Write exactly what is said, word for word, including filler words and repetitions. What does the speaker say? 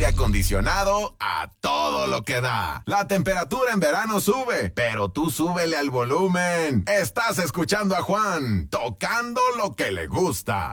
aire acondicionado a todo lo que da. La temperatura en verano sube, pero tú súbele al volumen. Estás escuchando a Juan, tocando lo que le gusta.